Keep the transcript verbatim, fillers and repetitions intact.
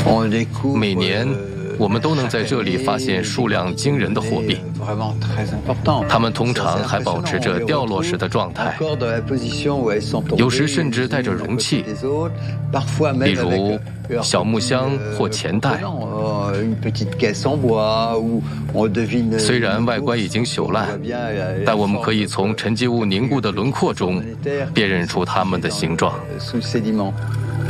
每年，我们都能在这里发现数量惊人的货币，它们通常还保持着掉落时的状态，有时甚至带着容器，例如小木箱或钱袋。虽然外观已经朽烂，但我们可以从沉积物凝固的轮廓中辨认出它们的形状。